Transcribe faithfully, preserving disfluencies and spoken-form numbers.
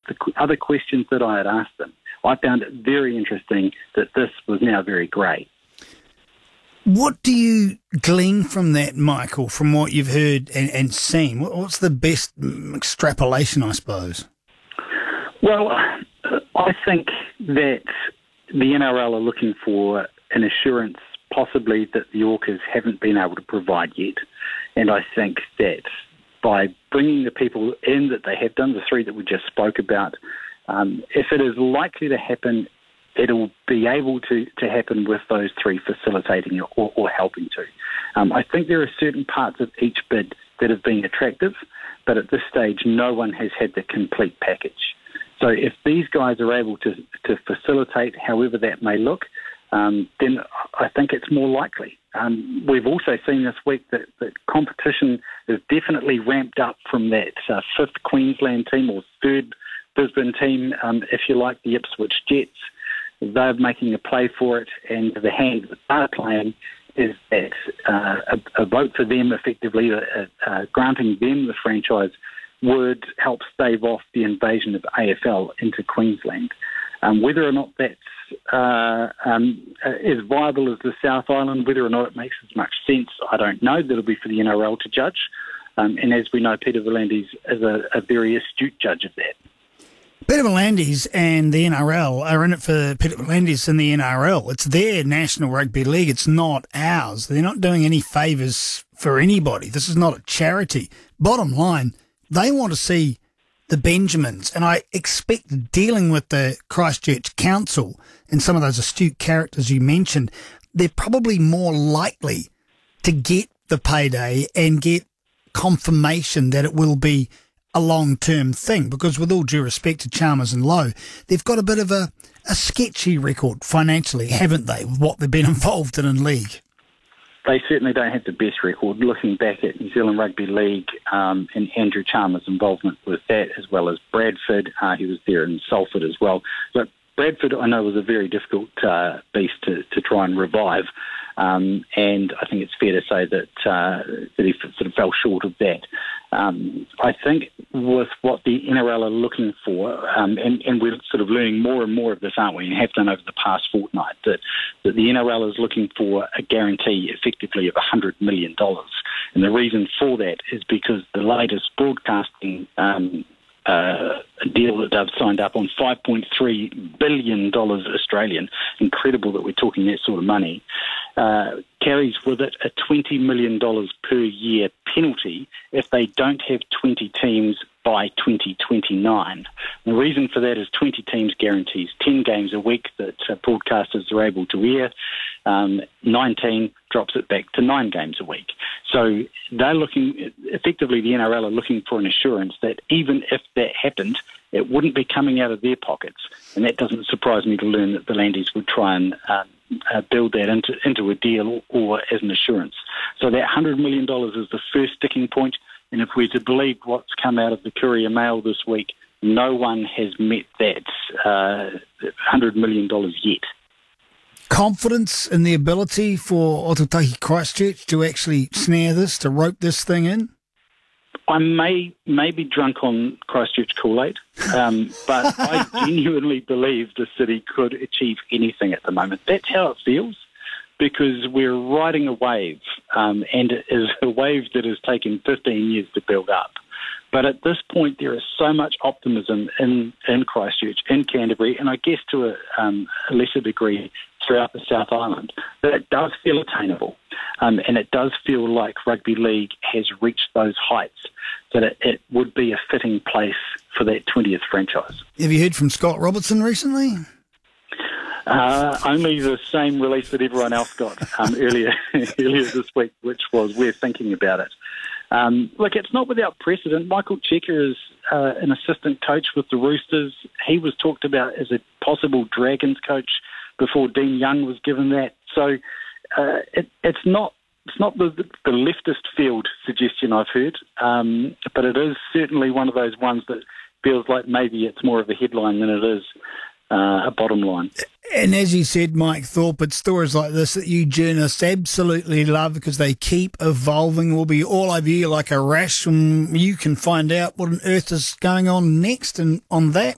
the other questions that I had asked them, I found it very interesting that this was now very grey. What do you glean from that, Michael, from what you've heard and, and seen? What's the best extrapolation, I suppose? Well, I think that the N R L are looking for an assurance possibly that the Orcas haven't been able to provide yet. And I think that by bringing the people in that they have done, the three that we just spoke about, um, if it is likely to happen, it'll be able to, to happen with those three facilitating or, or helping to. Um, I think there are certain parts of each bid that have been attractive, but at this stage, no one has had the complete package. So if these guys are able to, to facilitate, however that may look, um, then I think it's more likely. Um, we've also seen this week that, that competition is definitely ramped up from that uh, fifth Queensland team or third Brisbane team, um, if you like, the Ipswich Jets. They're making a play for it, and the hand that they're playing is that uh, a, a vote for them, effectively uh, uh, granting them the franchise, would help stave off the invasion of A F L into Queensland. Um, whether or not that's uh, um, as viable as the South Island, whether or not it makes as much sense, I don't know. That'll be for the N R L to judge. Um, and as we know, Peter V'landys is a, a very astute judge of that. Peter V'landys and the N R L are in it for Peter V'landys and the N R L. It's their National Rugby League. It's not ours. They're not doing any favours for anybody. This is not a charity. Bottom line, they want to see the Benjamins, and I expect dealing with the Christchurch Council and some of those astute characters you mentioned, they're probably more likely to get the payday and get confirmation that it will be a long-term thing, because with all due respect to Chalmers and Lowe, they've got a bit of a, a sketchy record financially, haven't they, with what they've been involved in in league? They certainly don't have the best record. Looking back at New Zealand Rugby League um, and Andrew Chalmers' involvement with that, as well as Bradford, uh, he was there in Salford as well. But Bradford, I know, was a very difficult uh, beast to, to try and revive. Um, and I think it's fair to say that uh, that he sort of fell short of that. Um, I think with what the N R L are looking for, um, and, and we're sort of learning more and more of this, aren't we, and have done over the past fortnight, that, that the N R L is looking for a guarantee effectively of one hundred million dollars. And the reason for that is because the latest broadcasting um Uh, a deal that they've signed up on, five point three billion dollars Australian, incredible that we're talking that sort of money, uh, carries with it a twenty million dollars per year penalty if they don't have twenty teams by twenty twenty-nine. The reason for that is twenty teams guarantees ten games a week that uh, broadcasters are able to air. Um, nineteen drops it back to nine games a week. So they're looking, effectively the N R L are looking for an assurance that even if that happened, it wouldn't be coming out of their pockets. And that doesn't surprise me to learn that the V'landys would try and um, uh, build that into, into a deal or as an assurance. So that one hundred million dollars is the first sticking point. And if we're to believe what's come out of the Courier Mail this week, no one has met that uh, one hundred million dollars yet. Confidence in the ability for Ōtautahi Christchurch to actually snare this, to rope this thing in? I may, may be drunk on Christchurch Kool-Aid, um, but I genuinely believe the city could achieve anything at the moment. That's how it feels, because we're riding a wave, um, and it is a wave that has taken fifteen years to build up. But at this point, there is so much optimism in, in Christchurch, in Canterbury, and I guess to a, um, a lesser degree throughout the South Island, that it does feel attainable. Um, and it does feel like rugby league has reached those heights, that it, it would be a fitting place for that twentieth franchise. Have you heard from Scott Robertson recently? Uh, only the same release that everyone else got um, earlier earlier this week, which was we're thinking about it. Um, look, it's not without precedent. Michael Cheika is uh, an assistant coach with the Roosters. He was talked about as a possible Dragons coach before Dean Young was given that. So uh, it, it's not it's not the, the leftist field suggestion I've heard, um, but it is certainly one of those ones that feels like maybe it's more of a headline than it is uh, a bottom line. And as you said, Mike Thorpe, it's stories like this that you journalists absolutely love because they keep evolving. We'll be all over you like a rash, and you can find out what on earth is going on next. And on that,